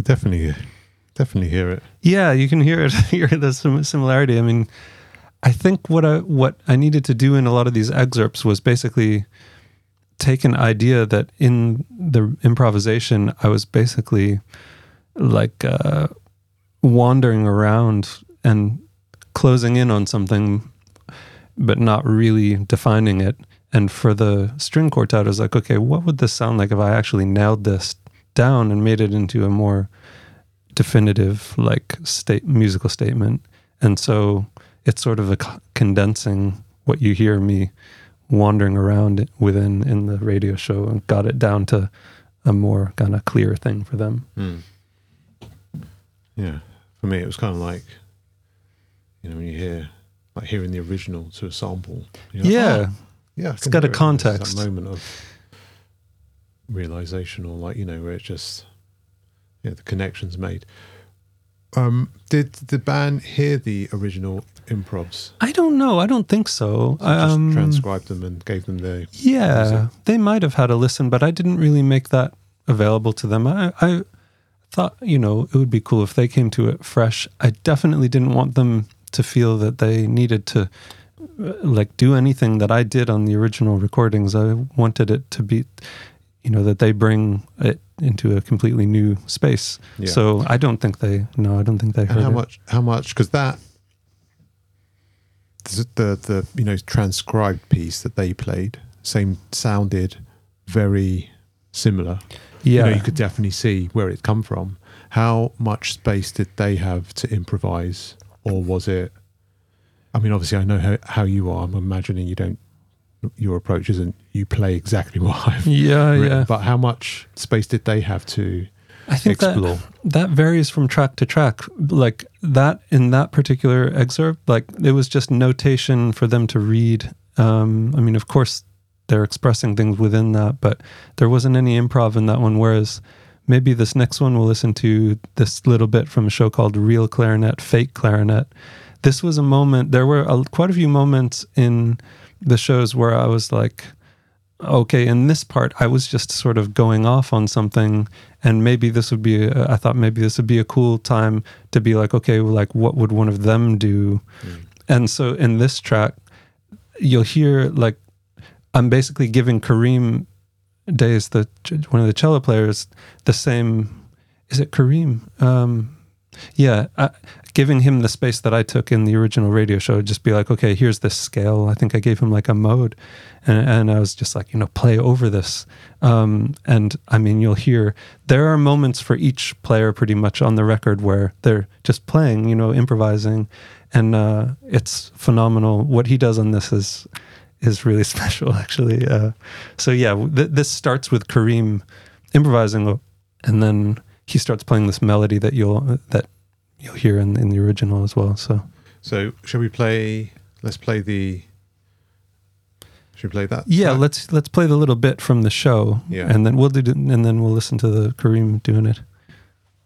definitely hear it. Yeah, you can hear it. Hear the similarity. I mean, I think what I needed to do in a lot of these excerpts was basically take an idea that in the improvisation I was basically like wandering around and closing in on something, but not really defining it. And for the string quartet, I was like, okay, what would this sound like if I actually nailed this down and made it into a more definitive musical statement? And so it's sort of condensing what you hear me wandering around within in the radio show and got it down to a more kind of clear thing for them. Yeah, for me it was kind of like, when you hear like hearing the original to a sample. Yeah, it's got a context. That moment of realization, or where it just the connection's made. Did the band hear the original improvs? I don't know. I don't think so. Just transcribed them and gave them the music? They might have had a listen, but I didn't really make that available to them. I thought, it would be cool if they came to it fresh. I definitely didn't want them to feel that they needed to do anything that I did on the original recordings. I wanted it to be, that they bring it into a completely new space. Yeah. So I don't think they heard it. How much, because that, the transcribed piece that they played, sounded very similar. Yeah. You could definitely see where it come from. How much space did they have to improvise? Or was it, obviously I know how you are. I'm imagining your approach isn't you play exactly what I've written, but how much space did they have to explore? That varies from track to track. Like that in that particular excerpt, it was just notation for them to read. Of course they're expressing things within that, but there wasn't any improv in that one. Whereas maybe this next one we'll listen to this little bit from a show called Real Clarinet, Fake Clarinet. This was a moment, there were quite a few moments in the shows where I was like, okay, in this part, I was just sort of going off on something, and maybe this would be, I thought maybe this would be a cool time to be like, okay, what would one of them do? And so in this track, you'll hear I'm basically giving Kareem Days, one of the cello players, the same. Is it Kareem? Giving him the space that I took in the original radio show. Just be like, okay, here's this scale. I think I gave him a mode, and I was just like, play over this. And you'll hear there are moments for each player pretty much on the record where they're just playing, improvising, and it's phenomenal. What he does on this is really special, actually. This starts with Kareem improvising, and then he starts playing this melody that you'll hear in the original as well. So shall we play? Let's play the. Should we play that? Yeah, let's play the little bit from the show. Yeah, and then we'll listen to the Kareem doing it.